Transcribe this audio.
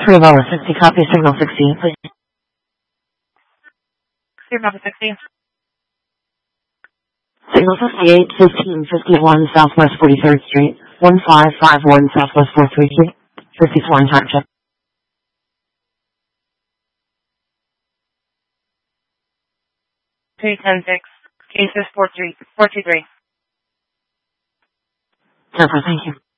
3 Bravo 60, copy signal 60, please. 3 Bravo 60. Signal 58, 1551 Southwest 43rd Street, 1551 Southwest 43rd Street, 54 in time check. 310-6, cases 423. 10, thank you.